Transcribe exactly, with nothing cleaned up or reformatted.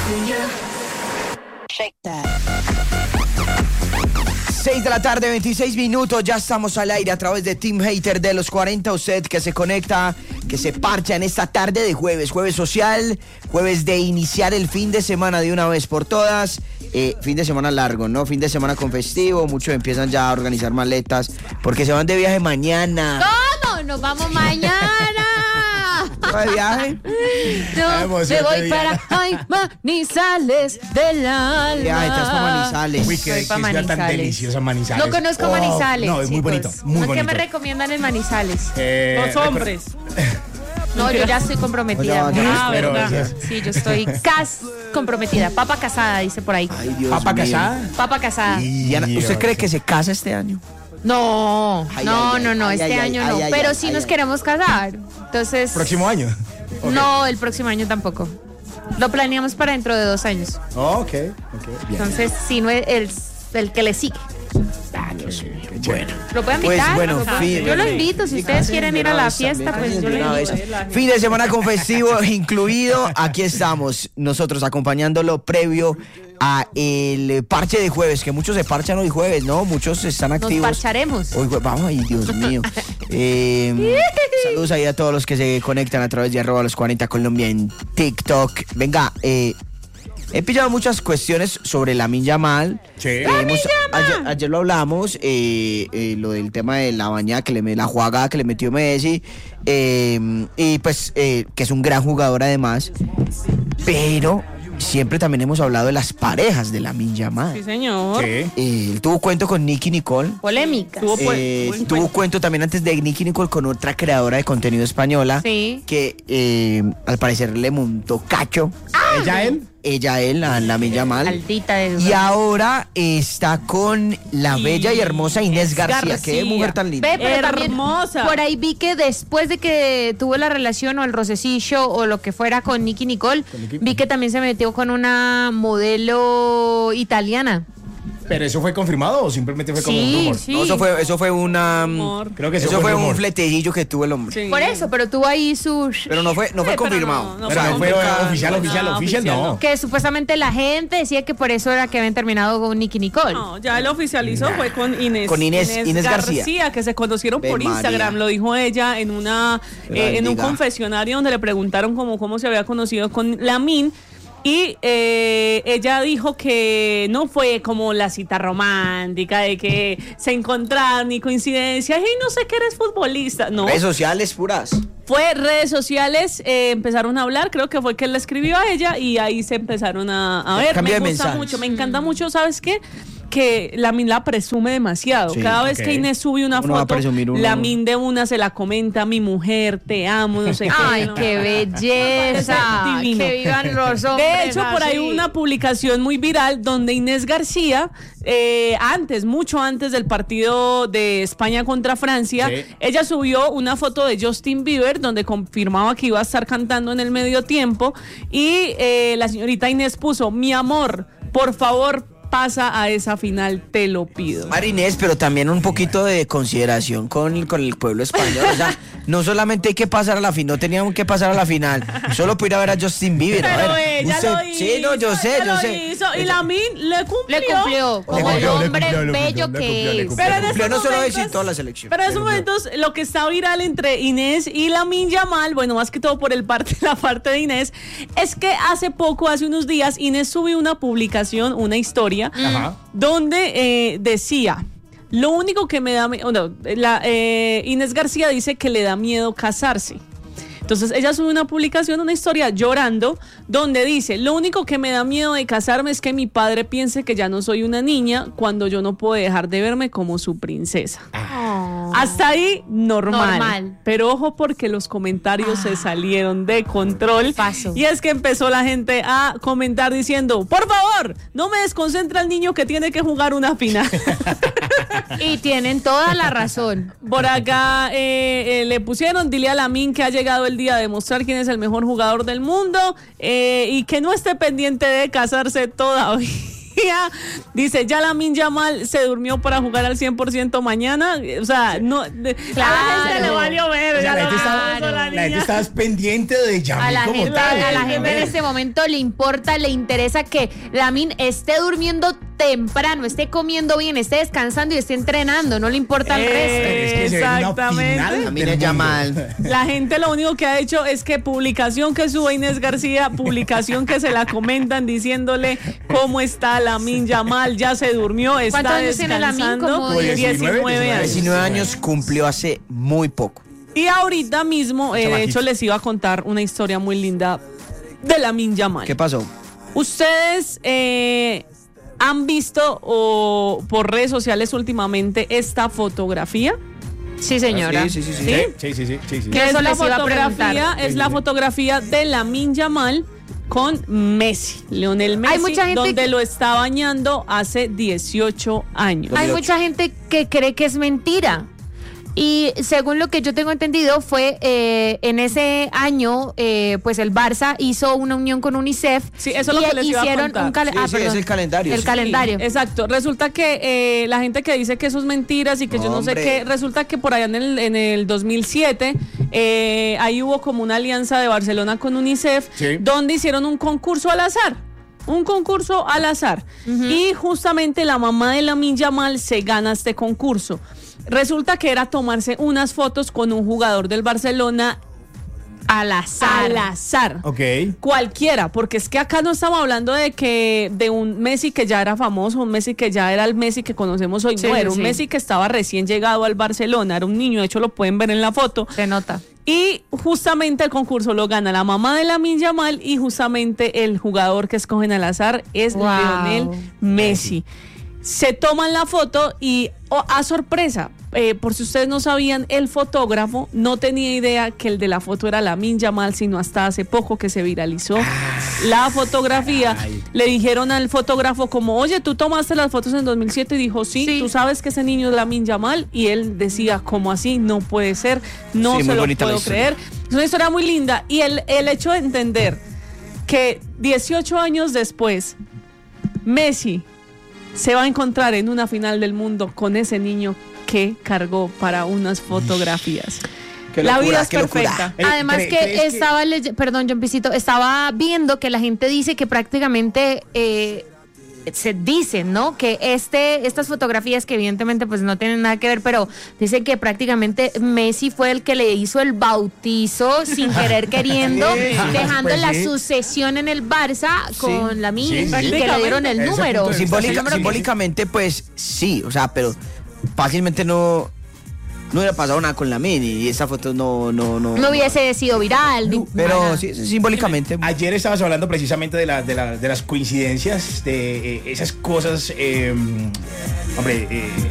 seis de la tarde, veintiséis minutos, ya estamos al aire a través de Team Hater de los cuarenta. Usted que se conecta, que se parcha en esta tarde de jueves, jueves social, jueves de iniciar el fin de semana de una vez por todas. Eh, fin de semana largo, ¿no? Fin de semana con festivo, muchos empiezan ya a organizar maletas porque se van de viaje mañana. ¿Cómo? Nos vamos mañana. ¿No de viaje? No, me voy para ay, Manizales del alma. Ya, estás para Manizales. Uy, qué, Voy qué pa' ciudad tan Manizales. deliciosa Manizales. No conozco Oh, Manizales. No, es muy chicos. bonito, muy ¿Qué bonito. me recomiendan en Manizales? Eh, Los hombres. No, yo ya estoy comprometida. Oye, Ah, pero, ¿verdad? Sí, yo estoy cas comprometida. Papa casada, dice por ahí. Ay, Dios ¿Papa mío. casada? Papa casada. Diana, ¿usted cree que se casa este año? No, Ay, no, ay, no, no, ay, este ay, año ay, no. ay, Pero ay, sí ay, nos ay. queremos casar. Entonces. ¿Próximo año? Ok. No, el próximo año tampoco. Lo planeamos para dentro de dos años. Oh, ok, ok, bien. Entonces, sí, no es el, el que le sigue. Ah, Dios mío, qué Bueno. ¿Lo pueden Pues invitar? bueno, Ajá. fin- Yo lo invito. Si ustedes quieren ir a la También, fiesta, pues yo de le una invito. vez. Fin de semana con festivo incluido. Aquí estamos nosotros acompañándolo previo a el parche de jueves, que muchos se parchan hoy jueves, ¿no? Muchos están Nos activos. parcharemos. Hoy jue- vamos, ay, Dios mío. Eh, saludos ahí a todos los que se conectan a través de arroba los cuarenta Colombia en TikTok. Venga, eh, he pillado muchas cuestiones sobre Lamine Yamal. Sí. Eh, hemos- ayer, ayer lo hablamos, eh, eh, lo del tema de la bañada que le me- la jugada que le metió Messi, eh, y pues eh, que es un gran jugador además, pero siempre también hemos hablado de las parejas de Lamine Yamal. Sí, señor. Sí. Eh, él tuvo cuento con Nicki Nicole. Polémica. Tuvo pues, Eh, buen tuvo cuento. cuento también antes de Nicki Nicole con otra creadora de contenido española Sí. que eh, al parecer le montó cacho. ¿Ella, él? Ella, él, la Lamine Yamal. Altita de Y ahora está con la Y- bella y hermosa Inés García. García. Qué mujer tan linda. Ve, pero también Hermosa. por ahí vi que después de que tuvo la relación o el rocecillo o lo que fuera con Nicky Nicole, Nicki. vi que también se metió con una modelo italiana. ¿Pero eso fue confirmado o simplemente fue como Sí, un rumor? sí. No, eso fue, eso fue una. Rumor. Creo que eso, Eso fue un rumor. fletejillo que tuvo el hombre. Sí. Por eso, pero tuvo ahí sus... Pero no fue, no fue Sí, pero confirmado. no, no Pero fue no fue confirmado. oficial, oficial, No, oficial, oficial no. no. Que supuestamente la gente decía que por eso era que habían terminado con Nicky Nicole. No, ya él oficializó, fue con Inés. Con Inés- Inés García. que se conocieron Ve por María. Instagram, lo dijo ella en una Que la eh, en un bendiga. confesionario donde le preguntaron cómo, cómo se había conocido con Lamine. Y eh, ella dijo que no fue como la cita romántica de que se encontraron ni coincidencias y no sé que eres futbolista. No, Redes sociales puras. fue redes sociales, eh, empezaron a hablar, creo que fue que él le escribió a ella y ahí se empezaron a, a ver. Cambio Me de gusta mensajes. mucho, me encanta mucho, ¿sabes qué? Que Lamine la presume demasiado. Sí, Cada vez ok. que Inés sube una Uno va a foto, presumir uno. Lamine de una se la comenta, mi mujer, te amo, no sé qué. Ay, ¿no? qué belleza. Es divino. Que vivan los hombres. De hecho, por ahí así. hubo una publicación muy viral donde Inés García, eh, antes, mucho antes del partido de España contra Francia, Sí. ella subió una foto de Justin Bieber donde confirmaba que iba a estar cantando en el medio tiempo y eh, la señorita Inés puso, mi amor, por favor, pasa a esa final, te lo pido. Marinés, pero también un poquito de consideración con, con el pueblo español. O sea, no solamente hay que pasar a la final, no teníamos que pasar a la final, solo por ir a ver a Justin Bieber. A Pero ver, ella usted- lo hizo. Sí, no, yo sé, ella yo lo sé. hizo, y Ella- Lamine le cumplió. Le cumplió, como cumplió, el le hombre cumplió, le bello cumplió, le que cumplió, le es. cumplió. Pero en Cumplió estos no solo momentos- éxito en la selección. Pero en estos momentos lo que está viral entre Inés y Lamine Yamal, bueno, más que todo por el parte, la parte de Inés, es que hace poco, hace unos días, Inés subió una publicación, una historia, Ajá. donde eh, decía, lo único que me da, mi- oh, no, la, eh, Inés García dice que le da miedo casarse. Entonces ella sube una publicación, una historia llorando, donde dice, lo único que me da miedo de casarme es que mi padre piense que ya no soy una niña cuando yo no puedo dejar de verme como su princesa. Oh. Hasta ahí, normal. Normal. Pero ojo porque los comentarios se salieron de control. Paso. Y es que empezó la gente a comentar diciendo, por favor, no me desconcentra el niño que tiene que jugar una final. Y tienen toda la razón. Por acá eh, eh, le pusieron, dile a Lamine que ha llegado el día de demostrar quién es el mejor jugador del mundo eh, y que no esté pendiente de casarse todavía. dice, ya Lamine Yamal se durmió para jugar al cien por ciento mañana. O sea, no, de, Claro. a la gente le valió ver. O sea, ya la, lo gente estaba, puso la la niña. gente estaba pendiente de A Yamil la, como gente, tal. a la gente en este momento le importa, le interesa que Lamine esté durmiendo temprano, esté comiendo bien, esté descansando y esté entrenando. No le importa el Eh, resto. Es que se ve una Exactamente. final Lamine del Yamal. mundo. La gente lo único que ha hecho es que publicación que sube Inés García, publicación que se la comentan diciéndole cómo está Lamine Yamal, ya se durmió, está ¿Cuántos años tiene Lamine? descansando. Como diecinueve años. diecinueve años cumplió hace muy poco. Y ahorita mismo, eh, de Chamaquito. hecho, les iba a contar una historia muy linda de Lamine Yamal. ¿Qué pasó? Ustedes eh, han visto o por redes sociales últimamente esta fotografía. Sí, señora. Sí, sí, sí, sí. Sí, sí, sí, sí, sí, sí. Que es Eso la les iba a fotografía, preguntar. es la fotografía de Lamine Yamal con Messi, Lionel Messi, Hay mucha gente donde que- lo está bañando hace dieciocho años. Hay mucha gente que cree que es mentira. Y según lo que yo tengo entendido, fue eh, en ese año, eh, pues el Barça hizo una unión con UNICEF. Sí, eso es lo y que les iba a hicieron contar. un cale- Sí, ah, sí, es perdón. el calendario, El sí. calendario. Sí, exacto. Resulta que eh, la gente que dice que eso es mentiras y que yo no sé Hombre. qué, resulta que por allá en el, en el dos mil siete eh, ahí hubo como una alianza de Barcelona con UNICEF, Sí. donde hicieron un concurso al azar. Un concurso al azar. Y justamente la mamá de Lamine Yamal se gana este concurso. Resulta que era tomarse unas fotos con un jugador del Barcelona Al azar. al azar. Ok. Cualquiera, porque es que acá no estamos hablando de que de un Messi que ya era famoso, un Messi que ya era el Messi que conocemos hoy. Sí, no, era un sí. Messi que estaba recién llegado al Barcelona, era un niño, de hecho lo pueden ver en la foto. Se nota. Y justamente el concurso lo gana la mamá de Lamine Yamal y justamente el jugador que escogen al azar es Wow. Lionel Messi. Se toman la foto y, oh, a sorpresa, eh, por si ustedes no sabían, el fotógrafo no tenía idea que el de la foto era Lamine Yamal, sino hasta hace poco que se viralizó la fotografía. Ay. Le dijeron al fotógrafo como, oye, ¿tú tomaste las fotos en dos mil siete? Y dijo, sí, Sí. ¿tú sabes que ese niño es Lamine Yamal? Y él decía, ¿cómo así? No puede ser, no Sí, se muy lo bonita la puedo historia. creer. Es una historia muy linda. Y el, el hecho de entender que dieciocho años después, Messi se va a encontrar en una final del mundo con ese niño que cargó para unas fotografías. Qué La locura, vida es qué locura. perfecta. Eh, Además ¿cre- que crees que- estaba, leye- perdón, John Pisito, estaba viendo que la gente dice que prácticamente eh, se dicen, ¿no? Que este, estas fotografías que evidentemente pues no tienen nada que ver, pero dicen que prácticamente Messi fue el que le hizo el bautizo sin querer queriendo, Sí, sí, dejando pues la sí. sucesión en el Barça con la sí, sí. y que le dieron el Ese número. punto de vista, Simbólica- El número que- simbólicamente, pues sí, o sea, pero fácilmente no, no hubiera pasado nada con Lamine y esa foto no, no, no. no hubiese sido viral. ni Pero nada. sí, simbólicamente. Ayer estabas hablando precisamente de, la, de, la- de las coincidencias, de eh, esas cosas, eh, hombre, eh,